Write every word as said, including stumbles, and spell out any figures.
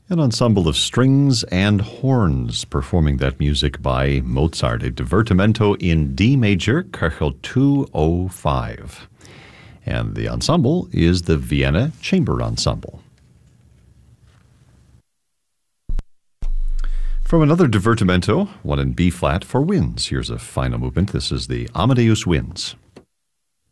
An ensemble of strings and horns performing that music by Mozart, a divertimento in D major, Köchel two oh five. And the ensemble is the Vienna Chamber Ensemble. From another divertimento, one in B-flat for winds. Here's a final movement. This is the Amadeus Winds.